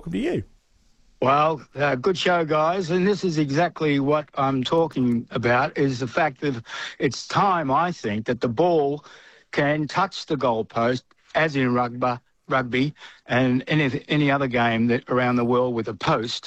Welcome to you. Well, good show, guys. And this is exactly what I'm talking about, is the fact that it's time, I think, that the ball can touch the goalpost, as in rugby and any other game that around the world with a post.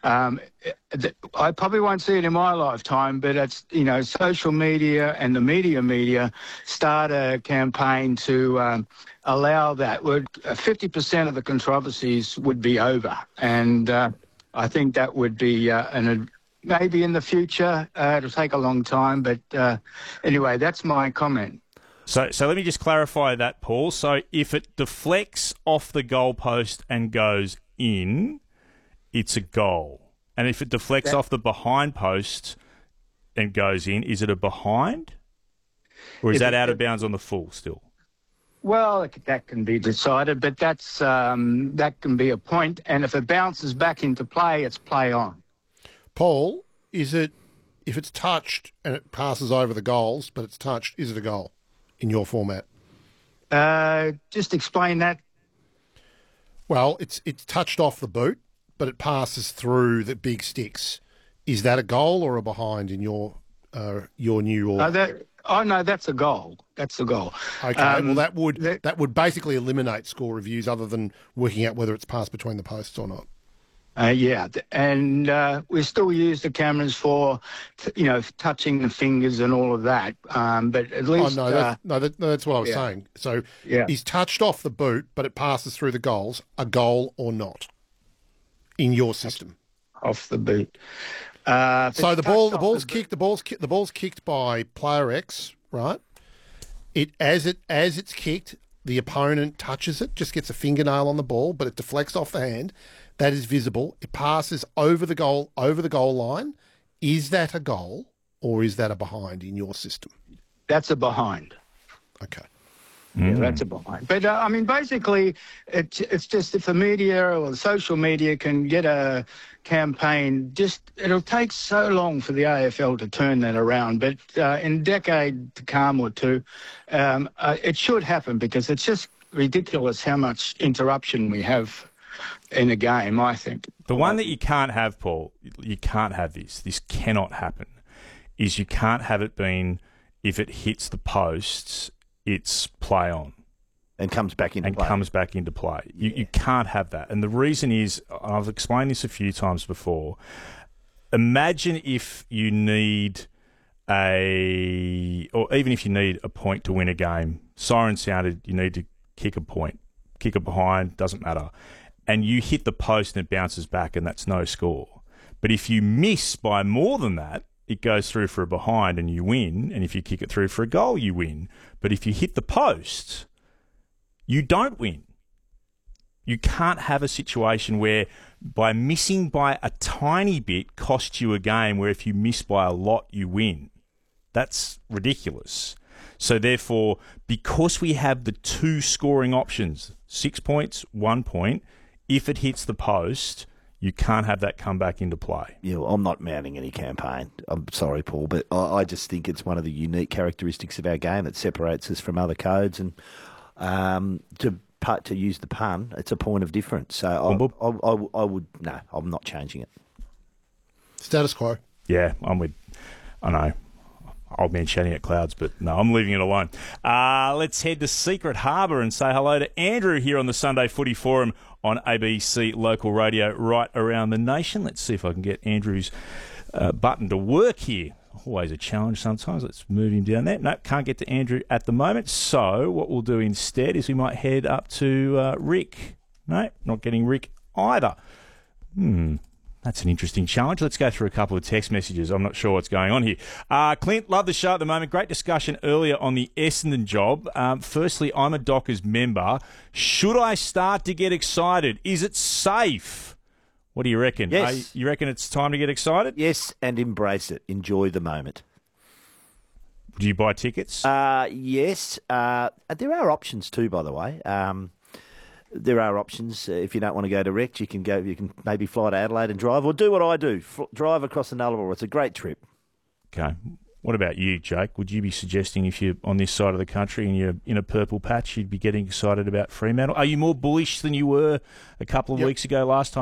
I probably won't see it in my lifetime, but it's, social media and the media start a campaign to allow that. 50% of the controversies would be over. And I think that would be maybe in the future. It'll take a long time. But anyway, that's my comment. So let me just clarify that, Paul. So if it deflects off the goalpost and goes in, it's a goal. And if it deflects off the behind post and goes in, is it a behind? Or is that out of bounds on the full still? Well, that can be decided, but that can be a point. And if it bounces back into play, it's play on. Paul, if it's touched and it passes over the goals, but it's touched, is it a goal in your format? Just explain that. Well, it's touched off the boot, but it passes through the big sticks. Is that a goal or a behind in your new order? No, that's a goal. That's a goal. Okay, well that would basically eliminate score reviews, other than working out whether it's passed between the posts or not. Yeah, and we still use the cameras for, touching the fingers and all of that. But at least... that's what I was saying. So he's touched off the boot, but it passes through the goals, a goal or not, in your system? Off the boot. So the ball's kicked by player X, right? As it's kicked, the opponent touches it, just gets a fingernail on the ball, but it deflects off the hand. That is visible. It passes over the goal line. Is that a goal or is that a behind in your system? That's a behind. Okay. Yeah, that's a behind. But, basically, it's just if the media or the social media can get a campaign, it'll take so long for the AFL to turn that around. But in a decade to come or two, it should happen, because it's just ridiculous how much interruption we have in a game, I think. The one that you can't have, Paul, you can't have this cannot happen, is you can't have it being, if it hits the posts, it's play on. And comes back into play. You can't have that. And the reason is, I've explained this a few times before, imagine if you need or even if you need a point to win a game, siren sounded, you need to kick a point, kick it behind, doesn't matter, and you hit the post and it bounces back and that's no score. But if you miss by more than that, it goes through for a behind and you win, and if you kick it through for a goal, you win. But if you hit the post, you don't win. You can't have a situation where by missing by a tiny bit costs you a game, where if you miss by a lot, you win. That's ridiculous. So therefore, because we have the two scoring options, 6 points, 1 point, if it hits the post, you can't have that come back into play. Yeah, well, I'm not mounting any campaign. I'm sorry, Paul, but I just think it's one of the unique characteristics of our game that separates us from other codes. And to use the pun, it's a point of difference. So I would no, I'm not changing it. Status quo. Yeah, I know. Old man shouting at clouds, but no, I'm leaving it alone. Let's head to Secret Harbour and say hello to Andrew here on the Sunday Footy Forum on ABC Local Radio right around the nation. Let's see if I can get Andrew's button to work here. Always a challenge sometimes. Let's move him down there. No, can't get to Andrew at the moment. So what we'll do instead is we might head up to Rick. No, not getting Rick either. That's an interesting challenge. Let's go through a couple of text messages. I'm not sure what's going on here. Clint, love the show at the moment. Great discussion earlier on the Essendon job. Firstly, I'm a Dockers member. Should I start to get excited? Is it safe? What do you reckon? Yes. You reckon it's time to get excited? Yes, and embrace it. Enjoy the moment. Do you buy tickets? Yes. There are options too, by the way. There are options. If you don't want to go direct, you can go. You can maybe fly to Adelaide and drive, or do what I do: drive across the Nullarbor. It's a great trip. Okay. What about you, Jake? Would you be suggesting, if you're on this side of the country and you're in a purple patch, you'd be getting excited about Fremantle? Are you more bullish than you were a couple of weeks ago last time